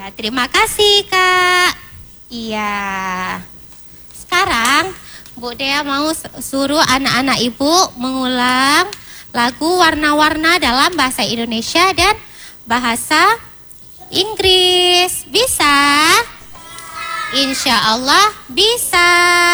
Ya, terima kasih Kak. Iya. Sekarang Bu Dea mau suruh anak-anak Ibu mengulang lagu warna-warna dalam bahasa Indonesia dan bahasa Inggris. Bisa? Insya Allah bisa.